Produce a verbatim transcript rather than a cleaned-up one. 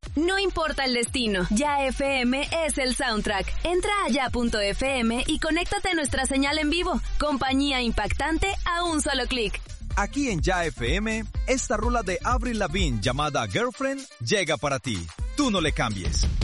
No importa el destino, Ya F M es el soundtrack. Entra a ya punto f m y conéctate a nuestra señal en vivo. Compañía impactante a un solo clic. Aquí en Ya F M, esta rola de Avril Lavigne llamada Girlfriend llega para ti. Tú no le cambies.